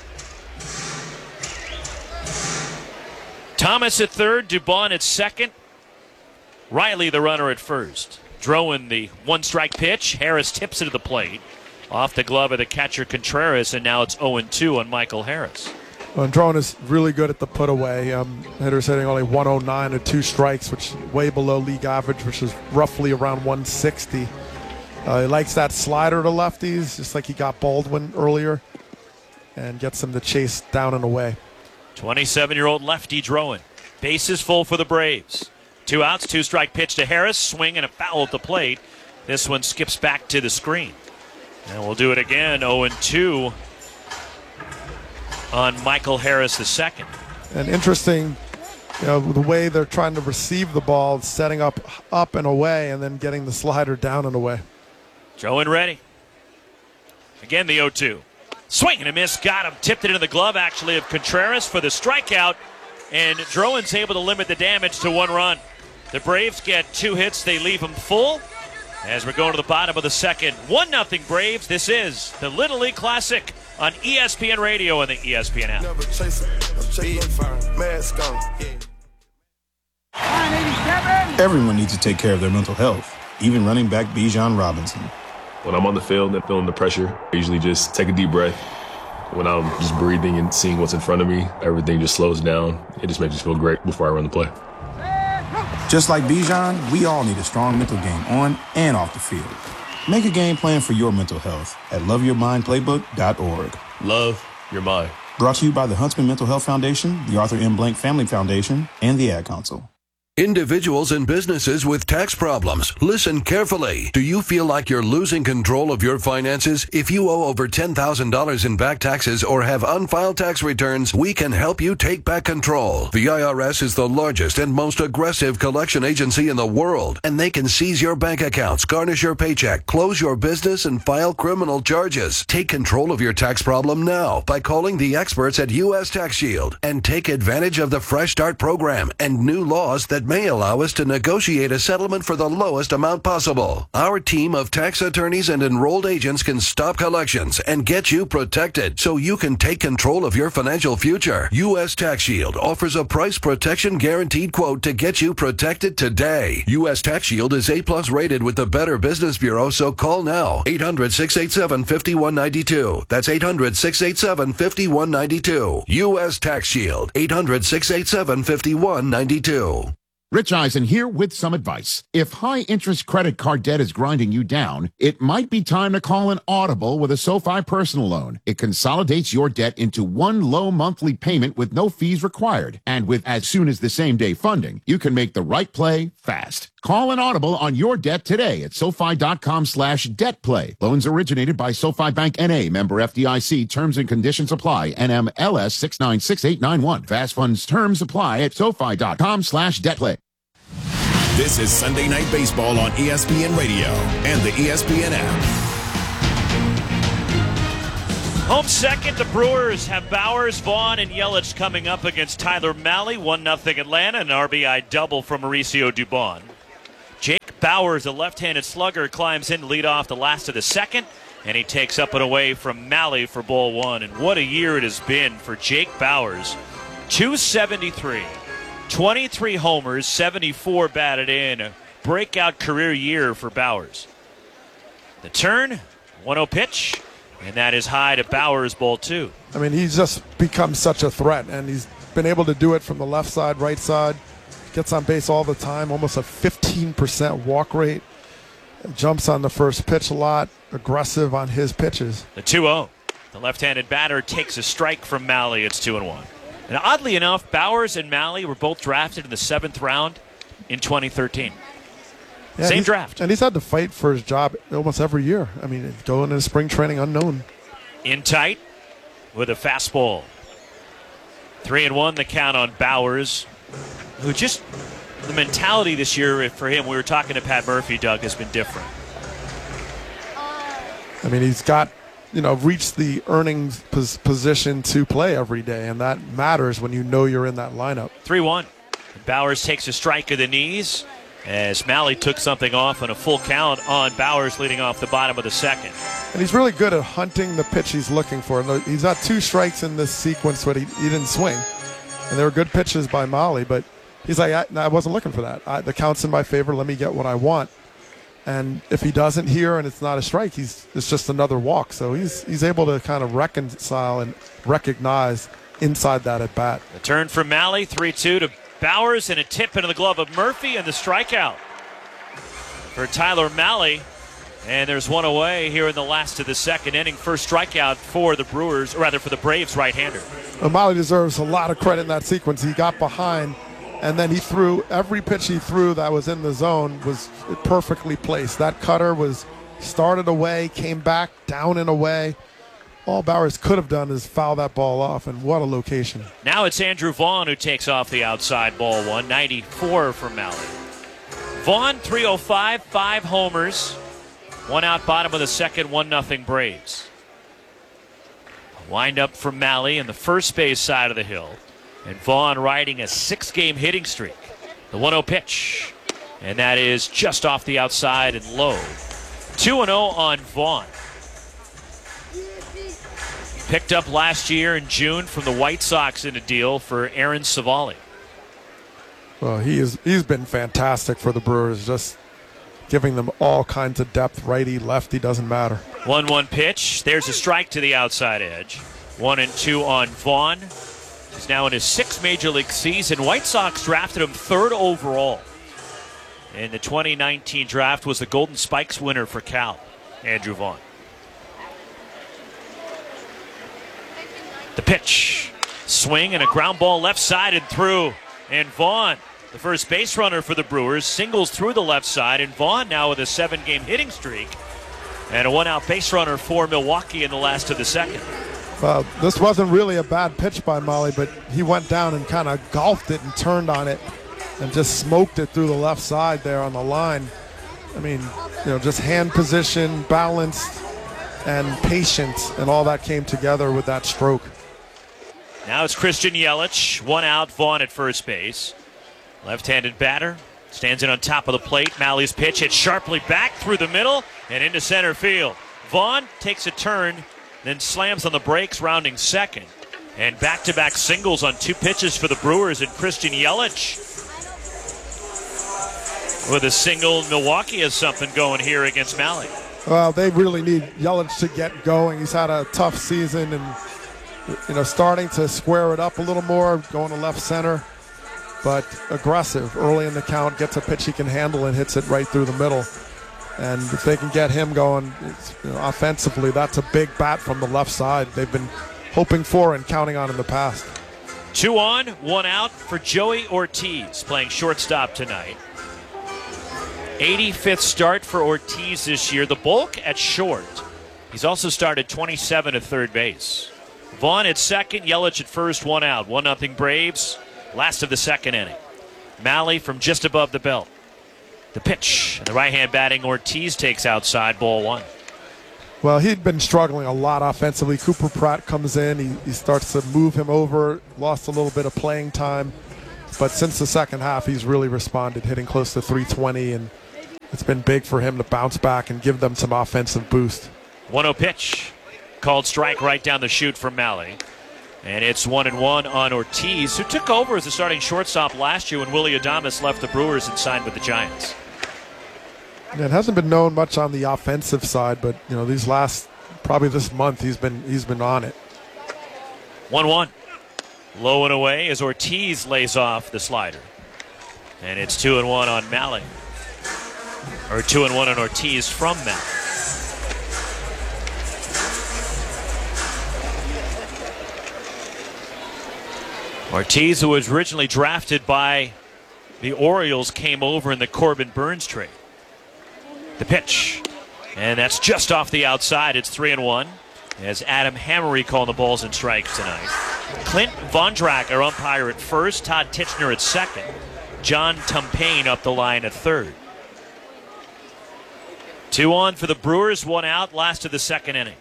Speaker 22: Thomas at third, Dubon at second. Riley the runner at first. Drowan the one-strike pitch. Harris tips it to the plate. Off the glove of the catcher Contreras, and now it's 0-2 on Michael Harris.
Speaker 23: Well, Drowan is really good at the put-away. Hitters hitting only 109 and 2 strikes, which is way below league average, which is roughly around 160. He likes that slider to lefties, just like he got Baldwin earlier, and gets him to chase down and away.
Speaker 22: 27-year-old lefty Drowan. Bases full for the Braves. 2 outs, 2-strike pitch to Harris. Swing and a foul at the plate. This one skips back to the screen. And we'll do it again, 0-2 on Michael Harris II.
Speaker 23: And interesting, the way they're trying to receive the ball, setting up and away, and then getting the slider down and away.
Speaker 22: Drowan ready. Again, the 0-2. Swing and a miss, got him. Tipped it into the glove, actually, of Contreras for the strikeout. And Drowan's able to limit the damage to 1 run. The Braves get 2 hits. They leave them full. As we're going to the bottom of the second, 1-0 Braves. This is the Little League Classic on ESPN Radio and the ESPN app.
Speaker 2: Everyone needs to take care of their mental health, even running back Bijan Robinson.
Speaker 10: When I'm on the field and feeling the pressure, I usually just take a deep breath. When I'm just breathing and seeing what's in front of me, everything just slows down. It just makes me feel great before I run the play.
Speaker 2: Just like Bijan, we all need a strong mental game on and off the field. Make a game plan for your mental health at loveyourmindplaybook.org.
Speaker 10: Love your mind.
Speaker 2: Brought to you by the Huntsman Mental Health Foundation, the Arthur M. Blank Family Foundation, and the Ad Council.
Speaker 12: Individuals and businesses with tax problems, listen carefully. Do you feel like you're losing control of your finances? If you owe over $10,000 in back taxes or have unfiled tax returns, we can help you take back control. The IRS is the largest and most aggressive collection agency in the world, and they can seize your bank accounts, garnish your paycheck, close your business, and file criminal charges. Take control of your tax problem now by calling the experts at U.S. Tax Shield and take advantage of the Fresh Start program and new laws that may allow us to negotiate a settlement for the lowest amount possible. Our team of tax attorneys and enrolled agents can stop collections and get you protected so you can take control of your financial future. U.S. Tax Shield offers a price protection guaranteed quote to get you protected today. U.S. Tax Shield is A+ rated with the Better Business Bureau, so call now. 800-687-5192. That's 800-687-5192. U.S. Tax Shield. 800-687-5192.
Speaker 9: Rich Eisen here with some advice. If high-interest credit card debt is grinding you down, it might be time to call an audible with a SoFi personal loan. It consolidates your debt into one low monthly payment with no fees required. And with as soon as the same-day funding, you can make the right play fast. Call an audible on your debt today at SoFi.com/debtplay. Loans originated by SoFi Bank N.A., member FDIC. Terms and conditions apply. NMLS 696891. Fast funds terms apply at SoFi.com/debtplay.
Speaker 3: This is Sunday Night Baseball on ESPN Radio and the ESPN app.
Speaker 22: Home second, the Brewers have Bowers, Vaughn, and Yelich coming up against Tyler Mahle. 1-0 Atlanta, an RBI double from Mauricio Dubon. Jake Bowers, a left-handed slugger, climbs in to lead off the last of the second, and he takes up and away from Mahle for ball one. And what a year it has been for Jake Bowers. 273. 23 homers, 74 batted in. A breakout career year for Bowers. The turn, 1-0 pitch, and that is high to Bowers, ball two.
Speaker 23: I mean, he's just become such a threat, and he's been able to do it from the left side, right side. Gets on base all the time, almost a 15% walk rate. Jumps on the first pitch a lot, aggressive on his pitches.
Speaker 22: The 2-0. The left-handed batter takes a strike from Mahle. It's 2-1. And oddly enough, Bowers and Mahle were both drafted in the 7th round in 2013.
Speaker 23: Yeah,
Speaker 22: Same draft.
Speaker 23: And he's had to fight for his job almost every year. I mean, going into spring training unknown.
Speaker 22: In tight with a fastball. 3-1 the count on Bowers, who just, the mentality this year for him, we were talking to Pat Murphy, Doug, has been different.
Speaker 23: I mean, he's got, reached the earnings position to play every day, and that matters when you know you're in that lineup.
Speaker 22: 3-1. Bowers takes a strike of the knees as Mahle took something off on a full count on Bowers leading off the bottom of the second.
Speaker 23: And he's really good at hunting the pitch he's looking for. He's got 2 strikes in this sequence, but he didn't swing. And they were good pitches by Mahle, but he's like, I wasn't looking for that. The count's in my favor. Let me get what I want. And if he doesn't here and it's not a strike, it's just another walk. So he's able to kind of reconcile and recognize inside that at bat.
Speaker 22: The turn from Mahle, 3-2 to Bowers, and a tip into the glove of Murphy, and the strikeout for Tyler Mahle. And there's one away here in the last of the second inning. First strikeout for the Brewers, or rather for the Braves right-hander.
Speaker 23: Well, Mahle deserves a lot of credit in that sequence. He got behind, and then he threw, every pitch he threw that was in the zone was perfectly placed. That cutter was started away, came back, down and away. All Bowers could have done is foul that ball off, and what a location.
Speaker 22: Now it's Andrew Vaughn who takes off the outside, ball one. 94 for Mahle. Vaughn, 305, 5 homers. 1 out, bottom of the second, 1-0 Braves. Wind up from Mahle in the first base side of the hill. And Vaughn riding a 6-game hitting streak. The 1-0 pitch. And that is just off the outside and low. 2-0 on Vaughn. Picked up last year in June from the White Sox in a deal for Aaron Savali.
Speaker 23: Well, he's been fantastic for the Brewers, just giving them all kinds of depth, righty, lefty, doesn't matter.
Speaker 22: 1-1 pitch. There's a strike to the outside edge. 1-2 on Vaughn. He's now in his 6th Major League season. White Sox drafted him 3rd overall. In the 2019 draft, was the Golden Spikes winner for Cal, Andrew Vaughn. The pitch. Swing and a ground ball left side and through. And Vaughn, the first base runner for the Brewers, singles through the left side. And Vaughn now with a 7-game hitting streak. And a 1-out base runner for Milwaukee in the last of the second.
Speaker 23: Well, this wasn't really a bad pitch by Mahle, but he went down and kind of golfed it and turned on it and just smoked it through the left side there on the line. I mean, just hand position, balanced, and patience, and all that came together with that stroke.
Speaker 22: Now it's Christian Yelich. 1 out, Vaughn at first base. Left-handed batter. Stands in on top of the plate. Mahle's pitch hits sharply back through the middle and into center field. Vaughn takes a turn, then slams on the brakes, rounding second. And back-to-back singles on 2 pitches for the Brewers, and Christian Yelich with a single. Milwaukee has something going here against Mahle.
Speaker 23: Well, they really need Yelich to get going. He's had a tough season and, starting to square it up a little more, going to left center. but aggressive. Early in the count, gets a pitch he can handle and hits it right through the middle. And if they can get him going offensively, that's a big bat from the left side. They've been hoping for and counting on in the past.
Speaker 22: 2 on, 1 out for Joey Ortiz, playing shortstop tonight. 85th start for Ortiz this year, the bulk at short. He's also started 27 at third base. Vaughn at second, Yelich at first, 1 out. 1-0 Braves, last of the second inning. Malley from just above the belt. The pitch, and the right-hand batting Ortiz takes outside, ball 1.
Speaker 23: Well, he'd been struggling a lot offensively. Cooper Pratt comes in. He starts to move him over, lost a little bit of playing time. But since the second half, he's really responded, hitting close to 320, and it's been big for him to bounce back and give them some offensive boost.
Speaker 22: 1-0 pitch, called strike right down the chute from Malley. And it's 1-1 on Ortiz, who took over as the starting shortstop last year when Willy Adames left the Brewers and signed with the Giants.
Speaker 23: Yeah, it hasn't been known much on the offensive side, but these last, probably this month, he's been on it.
Speaker 22: 1-1. Low and away as Ortiz lays off the slider. And it's 2-1 on Malley. Or 2-1 on Ortiz from Malley. Ortiz, who was originally drafted by the Orioles, came over in the Corbin Burns trade. The pitch, and that's just off the outside. It's 3-1 as Adam Hammery called the balls and strikes tonight. Clint Vondrak, our umpire, at first. Todd Titchener at second. John Tumpane up the line at third. 2 on for the Brewers, 1 out, last of the second inning.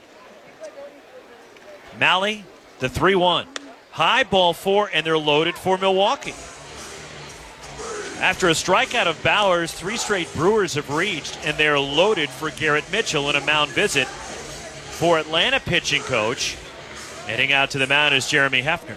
Speaker 22: Malley, the 3-1. High, ball 4, and they're loaded for Milwaukee. After a strikeout of Bowers, 3 straight Brewers have reached, and they're loaded for Garrett Mitchell in a mound visit for Atlanta pitching coach. Heading out to the mound is Jeremy Hefner.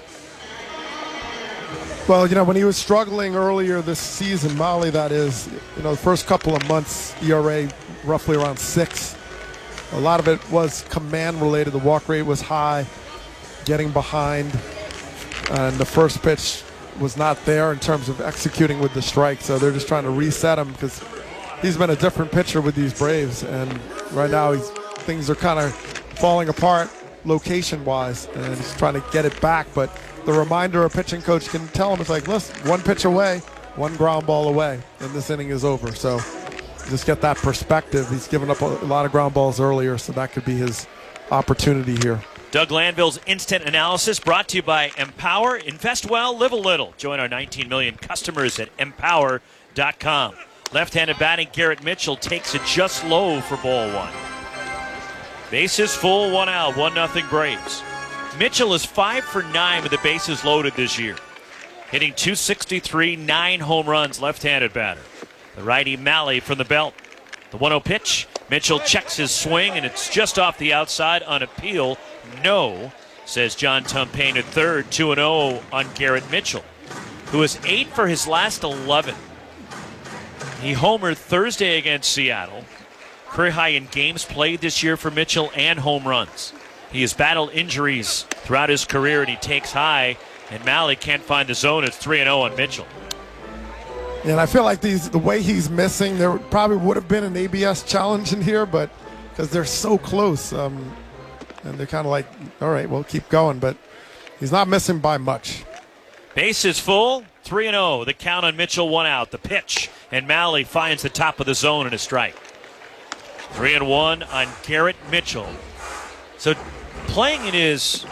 Speaker 23: Well, when he was struggling earlier this season, Malley, that is, the first couple of months, ERA roughly around 6. A lot of it was command related. The walk rate was high, getting behind, and the first pitch was not there in terms of executing with the strike, so they're just trying to reset him because he's been a different pitcher with these Braves, and right now things are kind of falling apart location-wise, and he's trying to get it back, but the reminder a pitching coach can tell him is like, listen, 1 pitch away, 1 ground ball away, and this inning is over. So just get that perspective. He's given up a lot of ground balls earlier, so that could be his opportunity here.
Speaker 22: Doug Landville's Instant Analysis brought to you by Empower. Invest well, live a little. Join our 19 million customers at empower.com. Left-handed batting Garrett Mitchell takes it just low for ball 1. Bases full, 1 out, 1-0 Braves. Mitchell is 5 for 9 with the bases loaded this year. Hitting .263, 9 home runs, left-handed batter. The righty Malley from the belt. The 1-0 pitch. Mitchell checks his swing, and it's just off the outside on appeal. No, says John Tumpane at third. 2-0 on Garrett Mitchell, who is 8 for his last 11. He homered Thursday against Seattle. Career high in games played this year for Mitchell and home runs. He has battled injuries throughout his career, and he takes high, and Malley can't find the zone. It's 3-0 on Mitchell.
Speaker 23: And I feel like the way he's missing, there probably would have been an ABS challenge in here, but because they're so close, and they're kind of like, all right, we'll keep going, but he's not missing by much.
Speaker 22: Base is full, 3-0. The count on Mitchell, 1 out. The pitch, and Malley finds the top of the zone and a strike. 3-1 on Garrett Mitchell. So playing in his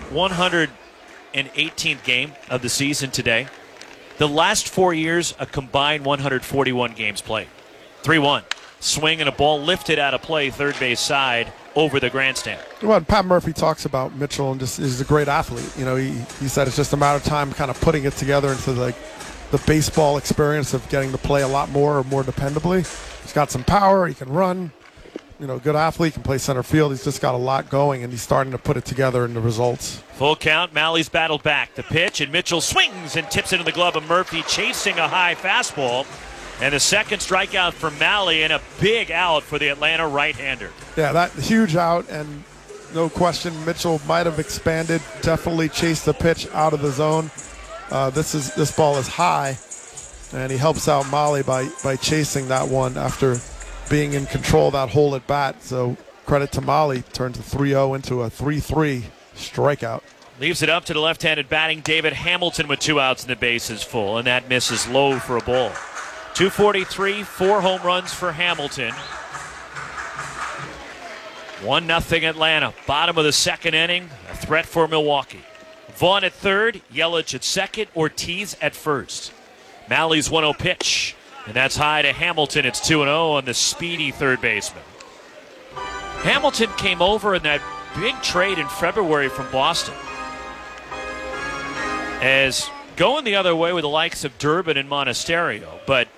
Speaker 22: 118th game of the season today. The last 4 years, a combined 141 games played. 3-1. Swing and a ball lifted out of play, third base side, over the grandstand.
Speaker 23: Well, Pat Murphy talks about Mitchell and just is a great athlete. He said it's just a matter of time kind of putting it together into the baseball experience of getting to play a lot more or more dependably. He's got some power. He can run. Good athlete, can play center field. He's just got a lot going, and he's starting to put it together in the results.
Speaker 22: Full count. Malley's battled back. The pitch, and Mitchell swings and tips into the glove of Murphy, chasing a high fastball. And the second strikeout for Malley, and a big out for the Atlanta right-hander.
Speaker 23: Yeah, that huge out, and no question, Mitchell might have expanded, definitely chased the pitch out of the zone. This ball is high, and he helps out Molly by chasing that one after being in control of that hole at bat. So credit to Molly, turns a 3-0 into a 3-3 strikeout.
Speaker 22: Leaves it up to the left-handed batting David Hamilton with 2 outs and the bases full, and that misses low for a ball. 243, 4 home runs for Hamilton. 1-0 Atlanta. Bottom of the second inning, a threat for Milwaukee. Vaughn at third, Yelich at second, Ortiz at first. Malley's 1-0 pitch, and that's high to Hamilton. It's 2-0 on the speedy third baseman. Hamilton came over in that big trade in February from Boston. As going the other way with the likes of Durbin and Monasterio, but